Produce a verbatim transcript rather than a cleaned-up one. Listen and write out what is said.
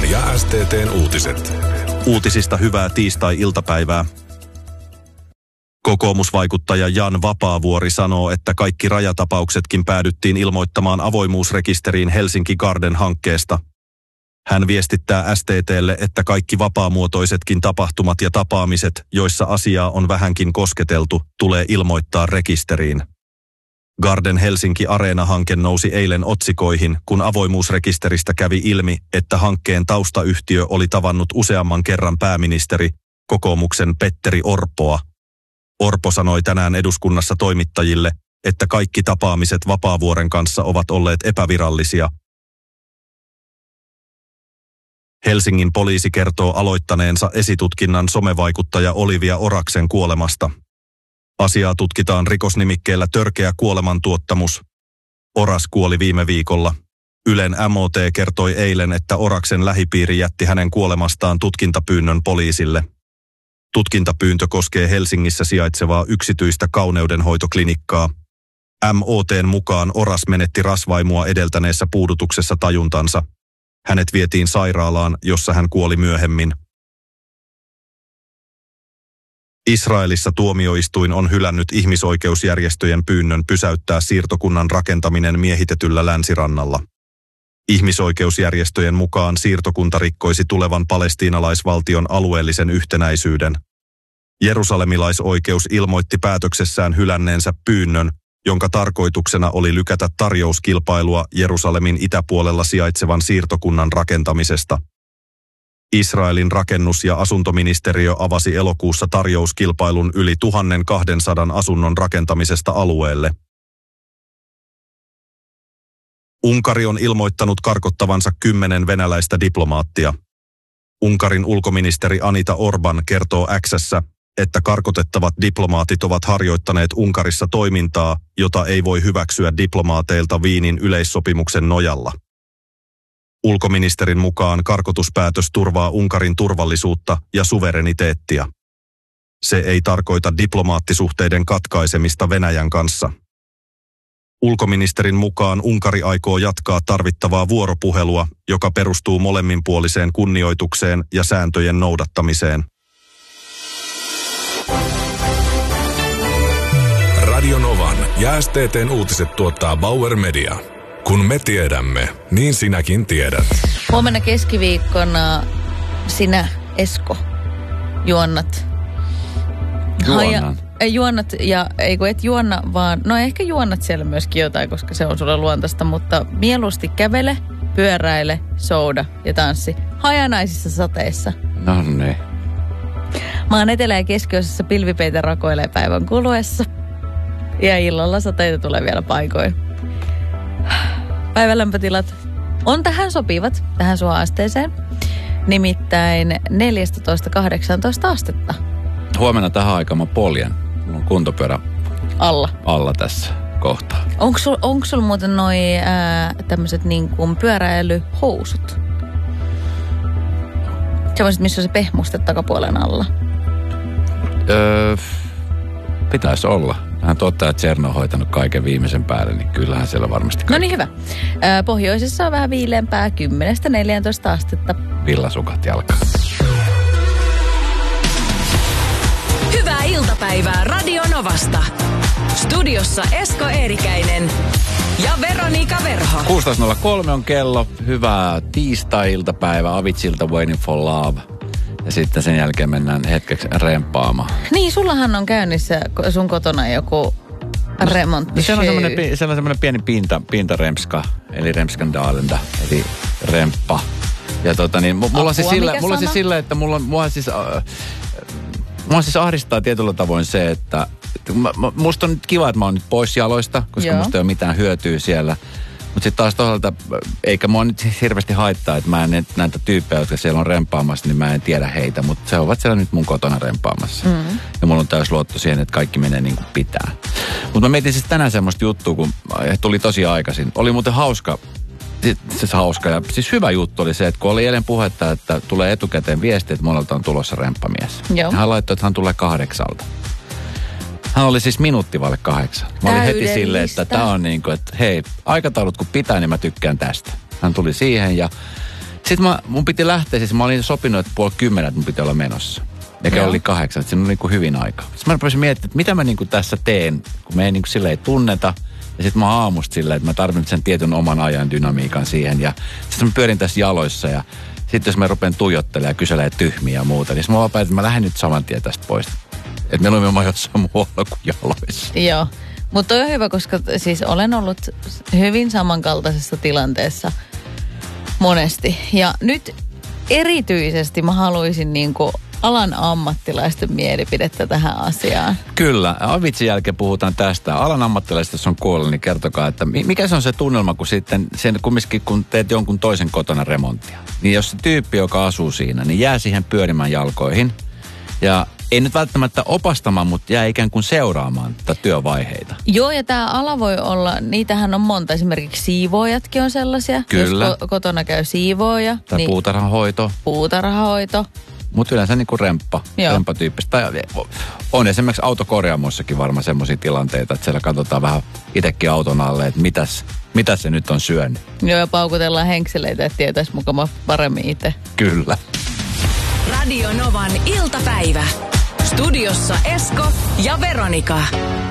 ja S T T:n uutiset. Uutisista hyvää tiistai-iltapäivää. Kokoomusvaikuttaja Jan Vapaavuori sanoo, että kaikki rajatapauksetkin päädyttiin ilmoittamaan avoimuusrekisteriin Helsinki Garden-hankkeesta. Hän viestittää S T T:lle, että kaikki vapaamuotoisetkin tapahtumat ja tapaamiset, joissa asiaa on vähänkin kosketeltu, tulee ilmoittaa rekisteriin. Garden Helsinki Areena-hanke nousi eilen otsikoihin, kun avoimuusrekisteristä kävi ilmi, että hankkeen taustayhtiö oli tavannut useamman kerran pääministeri, kokoomuksen Petteri Orpoa. Orpo sanoi tänään eduskunnassa toimittajille, että kaikki tapaamiset Vapaavuoren kanssa ovat olleet epävirallisia. Helsingin poliisi kertoo aloittaneensa esitutkinnan somevaikuttaja Olivia Oraksen kuolemasta. Asiaa tutkitaan rikosnimikkeellä törkeä kuolemantuottamus. Oras kuoli viime viikolla. Ylen M O T kertoi eilen, että Oraksen lähipiiri jätti hänen kuolemastaan tutkintapyynnön poliisille. Tutkintapyyntö koskee Helsingissä sijaitsevaa yksityistä kauneudenhoitoklinikkaa. M O T:n mukaan Oras menetti rasvaimua edeltäneessä puudutuksessa tajuntansa. Hänet vietiin sairaalaan, jossa hän kuoli myöhemmin. Israelissa tuomioistuin on hylännyt ihmisoikeusjärjestöjen pyynnön pysäyttää siirtokunnan rakentaminen miehitetyllä länsirannalla. Ihmisoikeusjärjestöjen mukaan siirtokunta rikkoisi tulevan palestiinalaisvaltion alueellisen yhtenäisyyden. Jerusalemilaisoikeus ilmoitti päätöksessään hylänneensä pyynnön, jonka tarkoituksena oli lykätä tarjouskilpailua Jerusalemin itäpuolella sijaitsevan siirtokunnan rakentamisesta. Israelin rakennus- ja asuntoministeriö avasi elokuussa tarjouskilpailun yli tuhatkaksisataa asunnon rakentamisesta alueelle. Unkari on ilmoittanut karkottavansa kymmenen venäläistä diplomaattia. Unkarin ulkoministeri Anita Orban kertoo X:ssä, että karkotettavat diplomaatit ovat harjoittaneet Unkarissa toimintaa, jota ei voi hyväksyä diplomaateilta Viinin yleissopimuksen nojalla. Ulkoministerin mukaan karkotuspäätös turvaa Unkarin turvallisuutta ja suvereniteettia. Se ei tarkoita diplomaattisuhteiden katkaisemista Venäjän kanssa. Ulkoministerin mukaan Unkari aikoo jatkaa tarvittavaa vuoropuhelua, joka perustuu molemminpuoliseen kunnioitukseen ja sääntöjen noudattamiseen. Radio Novan ja S T T:n uutiset tuottaa Bauer Media. Kun me tiedämme, niin sinäkin tiedät. Huomenna keskiviikkona sinä, Esko, juonnat. Juonnan. Ei juonnat, ja ei kun et juonna, vaan no ehkä juonnat siellä myöskin jotain, koska se on sulle luontaista, mutta mieluusti kävele, pyöräile, souda ja tanssi hajanaisissa sateissa. No niin. Maan etelä- ja keskiosassa pilvipeitä rakoilee päivän kuluessa ja illalla sateita tulee vielä paikoin. Päivälämpötilat on tähän sopivat, tähän suoasteeseen, nimittäin neljätoista kahdeksantoista astetta. Huomenna tähän aikaan mä poljen. Mulla on kuntopyörä alla, alla tässä kohtaa. Onko sul, onko sul muuten noi ää, tämmöiset niin kuin pyöräilyhousut? Sellaiset, missä on se pehmuste takapuolen alla. Öö, pitäisi olla. Hän tuottaa, että Cerno on hoitanut kaiken viimeisen päälle, niin kyllähän siellä varmasti kaikki. No niin, hyvä. Ää, pohjoisessa on vähän viileämpää, kymmenestä neljääntoista astetta. Villasukat jalkaan. Hyvää iltapäivää Radio Novasta. Studiossa Esko Eerikäinen ja Veronika Verho. kuusitoista nolla kolme on kello. Hyvää tiistai-iltapäivää. Avitsilta Waiting for Love. Ja sitten sen jälkeen mennään hetkeksi remppaamaan. Niin, sullahan on käynnissä sun kotona joku remontti. Se on semmoinen, semmoinen pieni pinta, pintaremska, eli remskandaalenta, eli remppa. Ja tota niin, mulla on siis sillä, mulla on siis sillä, että mulla on, mulla siis, äh, mulla siis ahdistaa tietyllä tavoin se, että mä, musta on nyt kiva, että mä oon nyt pois jaloista, koska Joo. musta ei ole mitään hyötyä siellä. Mutta sitten taas toisaalta, eikä mua nyt hirveästi haittaa, että mä en näitä tyyppejä, jotka siellä on rempaamassa, niin mä en tiedä heitä. Mutta se ovat siellä nyt mun kotona rempaamassa. Mm. Ja mulla on täys luotto siihen, että kaikki menee niin kuin pitää. Mutta mä mietin siis tänään semmoista juttua, kun tuli tosi aikaisin. Oli muuten hauska, siis hauska ja siis hyvä juttu oli se, että kun oli eilen puhetta, että tulee etukäteen viesti, että monelta on tulossa remppamies. Joo. Hän laittoi, että hän tulee kahdeksalta. Hän oli siis minuutti vaille kahdeksan. Mä olin heti silleen, että tää on niin kuin, että hei, aikataulut kun pitää, niin mä tykkään tästä. Hän tuli siihen ja Sitten mä, mun piti lähteä, siis mä olin sopinut, että puoli kymmenen, että mun piti olla menossa. Ja kello oli kahdeksan, että siinä oli niin kuin hyvin aika. Sitten mä rupesin miettimään, että mitä mä niin kuin tässä teen, kun me ei niin kuin sille ei tunneta. Ja sitten mä aamusta silleen, että mä tarvitsen sen tietyn oman ajan dynamiikan siihen. Ja sitten mä pyörin tässä jaloissa ja sitten jos mä rupean tuijottelemaan ja kyselemään tyhmiä ja muuta, niin mä vaan päätin, että mä lähden nyt saman tien tästä pois. Että me olemme jossain muualla kuin jaloissa. Joo, mutta on hyvä, koska siis olen ollut hyvin samankaltaisessa tilanteessa monesti. Ja nyt erityisesti mä haluaisin niinku alan ammattilaisten mielipidettä tähän asiaan. Kyllä. Avitsin jälkeen puhutaan tästä. Alan ammattilaiset, jos on kuollut, niin kertokaa, että mikä se on se tunnelma, kun sitten sen kumminkin, kun teet jonkun toisen kotona remonttia. Niin jos se tyyppi, joka asuu siinä, niin jää siihen pyörimään jalkoihin. Ja ei nyt välttämättä opastamaan, mutta jää ikään kuin seuraamaan tätä työvaiheita. Joo, ja tämä ala voi olla, niitähän on monta. Esimerkiksi siivoojatkin on sellaisia. Kyllä. Jos ko- kotona käy siivooja. Tai niin puutarhahoito. Puutarhahoito. Mutta yleensä niin kuin remppa, remppatyyppistä. On esimerkiksi autokorjaamoissakin varmaan semmoisia tilanteita, että siellä katsotaan vähän itsekin auton alle, että mitäs, mitäs se nyt on syönyt. Joo, ja paukutellaan henkseleitä, että tietäisi mukava paremmin itse. Kyllä. Radio Novan iltapäivä. Studiossa Esko ja Veronika.